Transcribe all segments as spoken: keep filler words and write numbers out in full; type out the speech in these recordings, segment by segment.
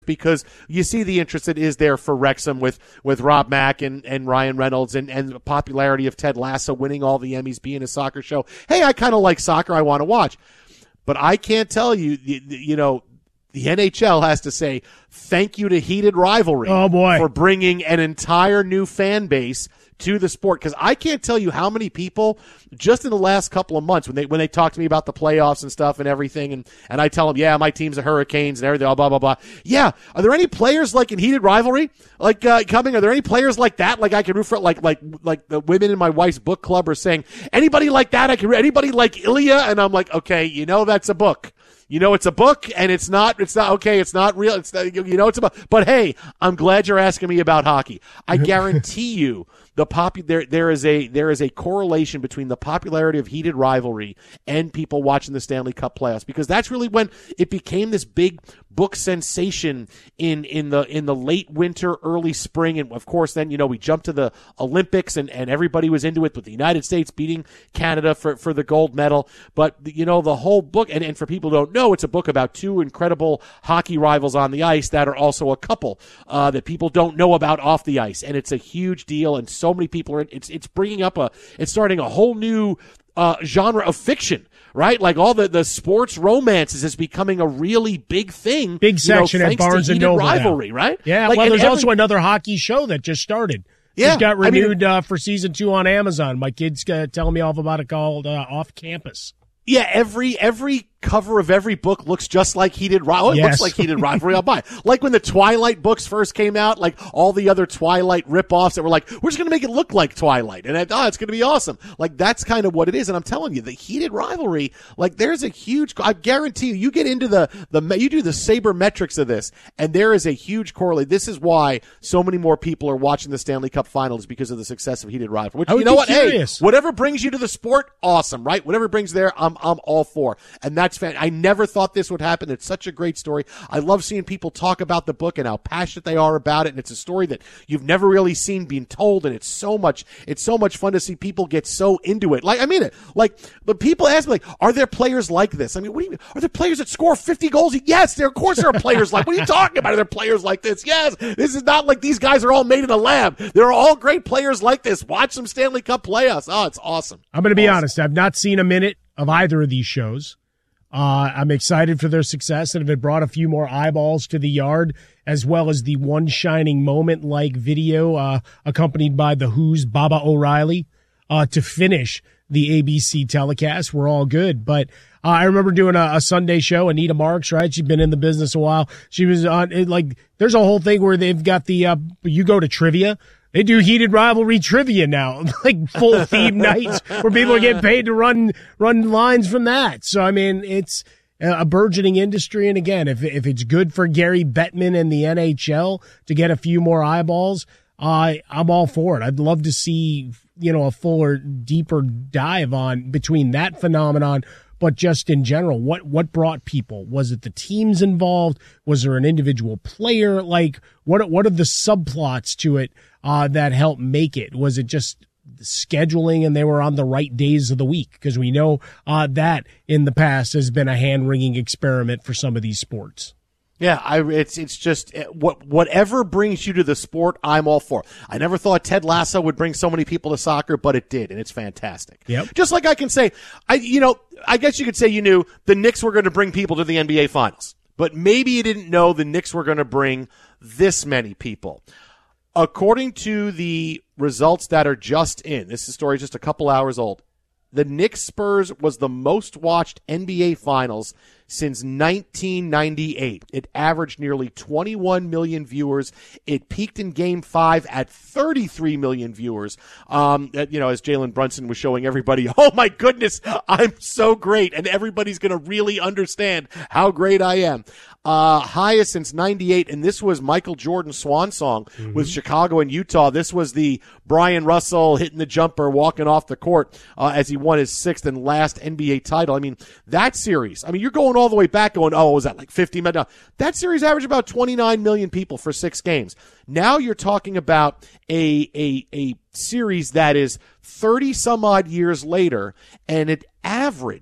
because you see the interest that is there for Wrexham with, with Rob Mack and, and Ryan Reynolds and, and the popularity of Ted Lasso winning all the Emmys, being a soccer show. Hey, I kind of like soccer. I want to watch. But I can't tell you, you, you know, the N H L has to say thank you to Heated Rivalry oh boy. for bringing an entire new fan base to the sport, because I can't tell you how many people just in the last couple of months when they when they talk to me about the playoffs and stuff and everything, and, and I tell them, yeah, my team's the Hurricanes and everything, blah, blah, blah. Yeah, are there any players like in Heated Rivalry like uh, coming? Are there any players like that like I can root for? Like like like the women in my wife's book club are saying, anybody like that I can. Anybody like Ilya? And I'm like, okay, you know that's a book. You know it's a book, and it's not. It's not okay. It's not real. It's not, you know it's about. But hey, I'm glad you're asking me about hockey. I guarantee you, the pop there there is a there is a correlation between the popularity of Heated Rivalry and people watching the Stanley Cup playoffs, because that's really when it became this big book sensation in in the in the late winter, early spring, and of course then you know we jumped to the Olympics and and everybody was into it with the United States beating Canada for for the gold medal. But you know the whole book, and, and for people who don't know, it's a book about two incredible hockey rivals on the ice that are also a couple uh, that people don't know about off the ice, and it's a huge deal, and so many people are. It's it's bringing up a. It's starting a whole new uh, genre of fiction, right? Like all the, the sports romances is becoming a really big thing. Big section you know, at Barnes and Noble Rivalry, now. Right? Yeah. Like, well, there's every, also another hockey show that just started. Yeah, just got renewed I mean, uh, for season two on Amazon. My kid's uh, telling me all about it called uh, Off Campus. Yeah, every every cover of every book looks just like Heated Rivalry. Oh, it yes. looks like Heated Rivalry. I'll buy it. Like when the Twilight books first came out, like all the other Twilight ripoffs that were like, we're just going to make it look like Twilight. And I, oh, it's going to be awesome. Like that's kind of what it is. And I'm telling you, the Heated Rivalry, like there's a huge, I guarantee you, you get into the, the you do the sabermetrics of this, and there is a huge correlate. This is why so many more people are watching the Stanley Cup Finals, because of the success of Heated Rivalry. Which, I would you know be what? Curious. Hey, whatever brings you to the sport, awesome, right? Whatever brings there, I'm, I'm all for. And that's fan- I never thought this would happen. It's such a great story. I love seeing people talk about the book and how passionate they are about it. And it's a story that you've never really seen being told. And it's so much, it's so much fun to see people get so into it. Like, I mean it, like, but people ask me, like, are there players like this? I mean, what do you, are there players that score fifty goals? Yes, there, of course there are players like, what are you talking about? Are there players like this? Yes, this is not like these guys are all made in a lab. There are all great players like this. Watch some Stanley Cup playoffs. Oh, it's awesome. I'm going to be awesome. honest. I've not seen a minute of either of these shows. Uh, I'm excited for their success, and if it brought a few more eyeballs to the yard, as well as the one shining moment like video uh, accompanied by The Who's Baba O'Reilly uh, to finish the A B C telecast, we're all good. But uh, I remember doing a, a Sunday show, Anita Marks, right? She'd been in the business a while. She was on, it, like, there's a whole thing where they've got the, uh, you go to trivia. They do Heated Rivalry trivia now, like full theme nights where people are getting paid to run run lines from that. So, I mean, it's a burgeoning industry. And again, if if it's good for Gary Bettman and the N H L to get a few more eyeballs, uh, I'm all for it. I'd love to see, you know, a fuller, deeper dive on between that phenomenon, but just in general, what, what brought people? Was it the teams involved? Was there an individual player? Like, what, what are the subplots to it, uh, that helped make it? Was it just scheduling and they were on the right days of the week? Because we know, uh, that in the past has been a hand-wringing experiment for some of these sports. Yeah, I, it's it's just what whatever brings you to the sport, I'm all for. I never thought Ted Lasso would bring so many people to soccer, but it did, and it's fantastic. Yep. Just like I can say, I you know, I guess you could say you knew the Knicks were going to bring people to the N B A Finals, but maybe you didn't know the Knicks were going to bring this many people. According to the results that are just in, this story is just a couple hours old. The Knicks Spurs was the most watched N B A Finals since nineteen ninety-eight. It averaged nearly twenty-one million viewers. It peaked in Game Five at thirty-three million viewers. Um, you know, as Jalen Brunson was showing everybody, oh my goodness, I'm so great, and everybody's going to really understand how great I am. Uh, highest since ninety-eight, and this was Michael Jordan's swan song mm-hmm. with Chicago and Utah. This was the Brian Russell hitting the jumper, walking off the court uh, as he won his sixth and last N B A title. I mean, that series, I mean, you're going all the way back going, oh, was that like fifty minutes? No, that series averaged about twenty-nine million people for six games. Now you're talking about a, a, a series that is thirty some odd years later, and it averaged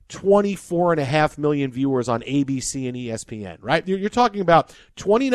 twenty-four and a half million viewers on A B C and E S P N, right? You're, you're talking about twenty-nine